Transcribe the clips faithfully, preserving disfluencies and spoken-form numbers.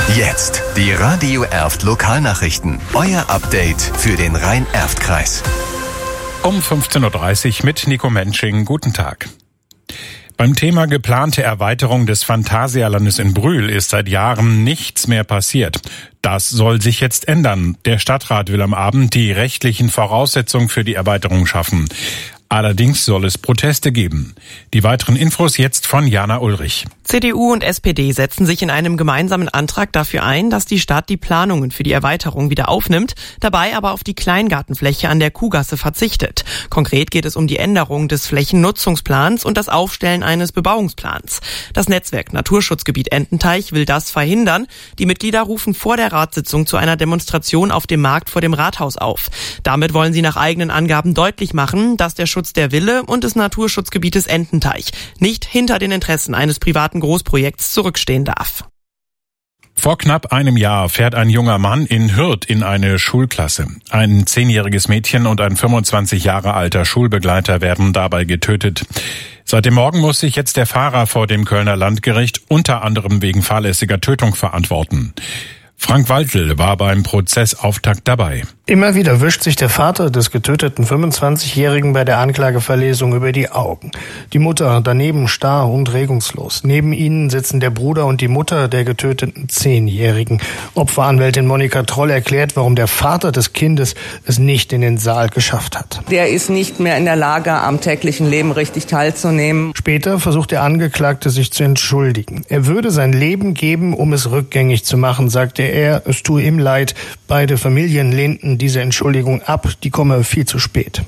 Jetzt die Radio Erft Lokalnachrichten. Euer Update für den Rhein-Erft-Kreis. Um fünfzehn Uhr dreißig mit Nico Mensching. Guten Tag. Beim Thema geplante Erweiterung des Phantasialandes in Brühl ist seit Jahren nichts mehr passiert. Das soll sich jetzt ändern. Der Stadtrat will am Abend die rechtlichen Voraussetzungen für die Erweiterung schaffen. Allerdings soll es Proteste geben. Die weiteren Infos jetzt von Jana Ulrich. C D U und S P D setzen sich in einem gemeinsamen Antrag dafür ein, dass die Stadt die Planungen für die Erweiterung wieder aufnimmt, dabei aber auf die Kleingartenfläche an der Kuhgasse verzichtet. Konkret geht es um die Änderung des Flächennutzungsplans und das Aufstellen eines Bebauungsplans. Das Netzwerk Naturschutzgebiet Ententeich will das verhindern. Die Mitglieder rufen vor der Ratssitzung zu einer Demonstration auf dem Markt vor dem Rathaus auf. Damit wollen sie nach eigenen Angaben deutlich machen, dass der Schutz der Wille und des Naturschutzgebietes Ententeich nicht hinter den Interessen eines privaten Großprojekts zurückstehen darf. Vor knapp einem Jahr fährt ein junger Mann in Hürth in eine Schulklasse. Ein zehnjähriges Mädchen und ein fünfundzwanzig Jahre alter Schulbegleiter werden dabei getötet. Seit dem Morgen muss sich jetzt der Fahrer vor dem Kölner Landgericht unter anderem wegen fahrlässiger Tötung verantworten. Frank Waltel war beim Prozessauftakt dabei. Immer wieder wischt sich der Vater des getöteten fünfundzwanzigjährigen bei der Anklageverlesung über die Augen. Die Mutter daneben starr und regungslos. Neben ihnen sitzen der Bruder und die Mutter der getöteten zehnjährigen. Opferanwältin Monika Troll erklärt, warum der Vater des Kindes es nicht in den Saal geschafft hat. Der ist nicht mehr in der Lage, am täglichen Leben richtig teilzunehmen. Später versucht der Angeklagte, sich zu entschuldigen. Er würde sein Leben geben, um es rückgängig zu machen, sagte er. Es tue ihm leid. Beide Familien lehnten diese Entschuldigung ab, die komme viel zu spät.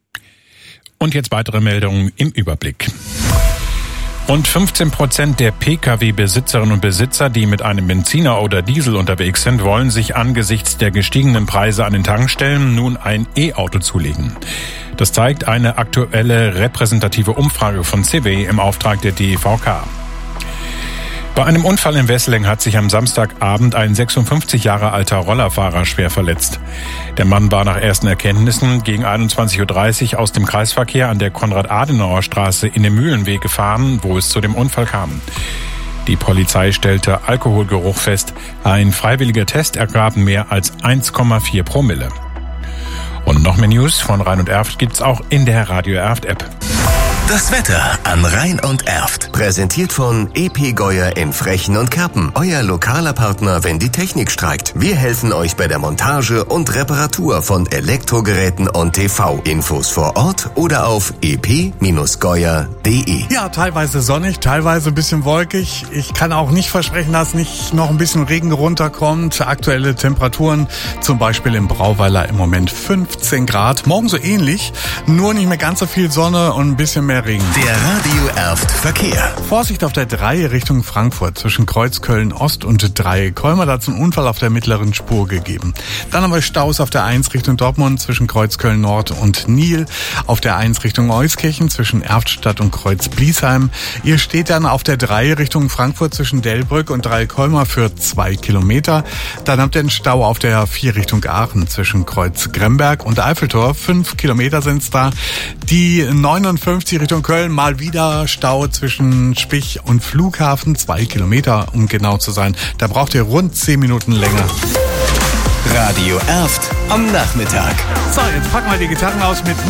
Und jetzt weitere Meldungen im Überblick. Rund fünfzehn Prozent der Pkw-Besitzerinnen und Besitzer, die mit einem Benziner oder Diesel unterwegs sind, wollen sich angesichts der gestiegenen Preise an den Tankstellen nun ein E-Auto zulegen. Das zeigt eine aktuelle repräsentative Umfrage von C W im Auftrag der D E V K. Bei einem Unfall in Wesseling hat sich am Samstagabend ein sechsundfünfzig Jahre alter Rollerfahrer schwer verletzt. Der Mann war nach ersten Erkenntnissen gegen einundzwanzig Uhr dreißig aus dem Kreisverkehr an der Konrad-Adenauer-Straße in den Mühlenweg gefahren, wo es zu dem Unfall kam. Die Polizei stellte Alkoholgeruch fest. Ein freiwilliger Test ergab mehr als eins Komma vier Promille. Und noch mehr News von Rhein und Erft gibt's auch in der Radio Erft App. Das Wetter an Rhein und Erft. Präsentiert von E P Geuer in Frechen und Kerpen. Euer lokaler Partner, wenn die Technik streikt. Wir helfen euch bei der Montage und Reparatur von Elektrogeräten und T V. Infos vor Ort oder auf e p geuer punkt d e. Ja, teilweise sonnig, teilweise ein bisschen wolkig. Ich kann auch nicht versprechen, dass nicht noch ein bisschen Regen runterkommt. Aktuelle Temperaturen, zum Beispiel im Brauweiler im Moment fünfzehn Grad. Morgen so ähnlich, nur nicht mehr ganz so viel Sonne und ein bisschen mehr Regen. Der Radio Erft Verkehr. Vorsicht auf der drei Richtung Frankfurt zwischen Kreuzköln Ost und drei Kolmer. Da hat es einen Unfall auf der mittleren Spur gegeben. Dann haben wir Staus auf der eins Richtung Dortmund zwischen Kreuzköln Nord und Nil. Auf der eins Richtung Euskirchen zwischen Erftstadt und Kreuz-Bliesheim. Ihr steht dann auf der drei Richtung Frankfurt zwischen Delbrück und drei Kolmer für zwei Kilometer. Dann habt ihr einen Stau auf der vier Richtung Aachen zwischen Kreuz-Gremberg und Eiffeltor. Fünf Kilometer sind's da. Die neunundfünfzig Richtung Köln mal wieder Stau zwischen Spich und Flughafen. Zwei Kilometer, um genau zu sein. Da braucht ihr rund zehn Minuten länger. Radio Erft am Nachmittag. So, jetzt packen wir die Gitarren aus mit